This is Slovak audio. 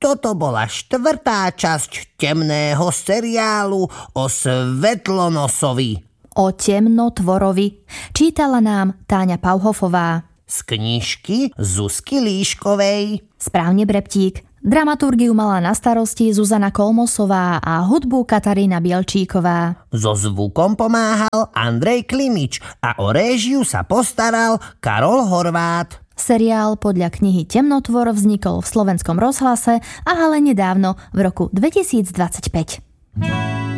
Toto bola 4. časť temného seriálu o Svetlonosovi. O temnotvorovi. Čítala nám Táňa Pauhofová. Z knižky Zuzky Líškovej. Správne, Breptík. Dramaturgiu mala na starosti Zuzana Kolmosová a hudbu Katarína Bielčíková. So zvukom pomáhal Andrej Klimič a o réžiu sa postaral Karol Horvát. Seriál podľa knihy Temnotvor vznikol v Slovenskom rozhlase a ale nedávno v roku 2025.